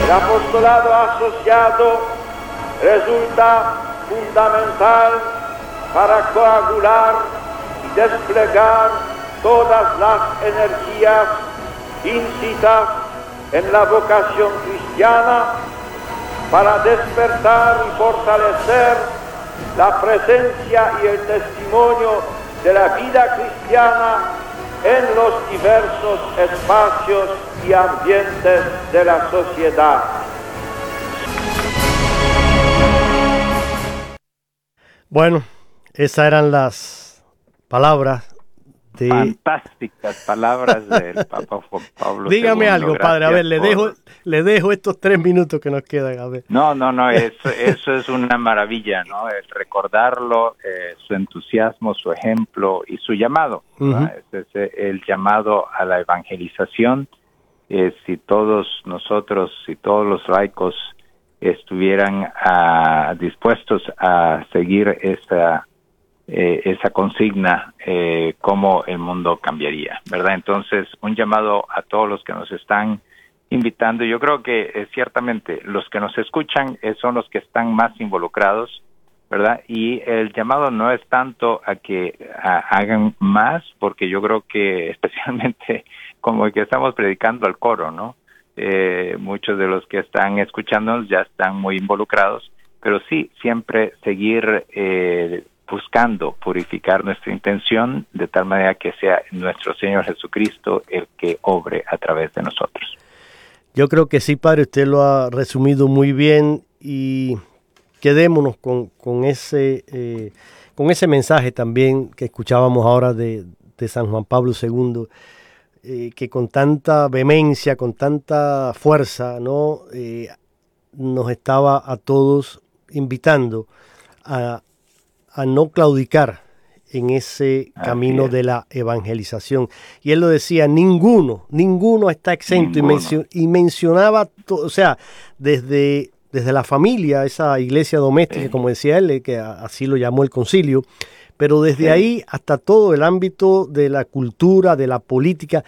El apostolado asociado resulta fundamental para coagular y desplegar todas las energías inscritas en la vocación cristiana para despertar y fortalecer la presencia y el testimonio de la vida cristiana en los diversos espacios y ambientes de la sociedad. Bueno, esas eran las palabras de... Fantásticas palabras del Papa Juan Pablo II. Dígame algo, padre, a ver, le dejo estos 3 minutos que nos quedan, a ver. No, eso es una maravilla, ¿no? El recordarlo, su entusiasmo, su ejemplo y su llamado, ¿no? Es el llamado a la evangelización. Si todos nosotros, si todos los laicos estuvieran dispuestos a seguir esa consigna, cómo el mundo cambiaría, ¿verdad? Entonces, un llamado a todos los que nos están invitando. Yo creo que ciertamente los que nos escuchan son los que están más involucrados, ¿verdad? Y el llamado no es tanto a que hagan más, porque yo creo que especialmente como que estamos predicando al coro, ¿no? Muchos de los que están escuchándonos ya están muy involucrados, pero sí, siempre seguir buscando purificar nuestra intención de tal manera que sea nuestro Señor Jesucristo el que obre a través de nosotros. Yo creo que sí, padre, usted lo ha resumido muy bien y quedémonos con ese mensaje también que escuchábamos ahora de San Juan Pablo II, que con tanta vehemencia, con tanta fuerza, ¿no? Nos estaba a todos invitando a no claudicar en ese camino de la evangelización. Y él lo decía, ninguno está exento. Ninguno. Y mencionaba, o sea, desde la familia, esa iglesia doméstica, como decía él, que así lo llamó el concilio, pero desde ahí hasta todo el ámbito de la cultura, de la política,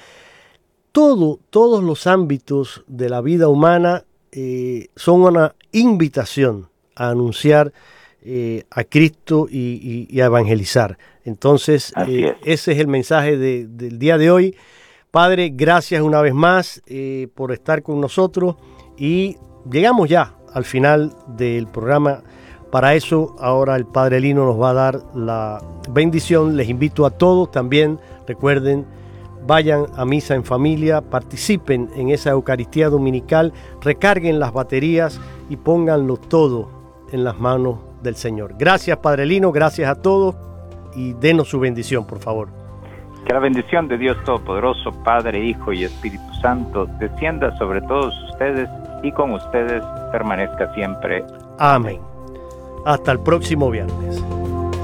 todos los ámbitos de la vida humana son una invitación a anunciar a Cristo y a evangelizar. Entonces, ese es el mensaje del día de hoy. Padre, gracias una vez más por estar con nosotros y llegamos ya al final del programa. Para eso, ahora el Padre Lino nos va a dar la bendición. Les invito a todos también, recuerden, vayan a misa en familia, participen en esa Eucaristía dominical, recarguen las baterías y pónganlo todo en las manos del Señor. Gracias, Padre Lino, gracias a todos y denos su bendición, por favor. Que la bendición de Dios Todopoderoso, Padre, Hijo y Espíritu Santo, descienda sobre todos ustedes y con ustedes permanezca siempre. Amén. Hasta el próximo viernes.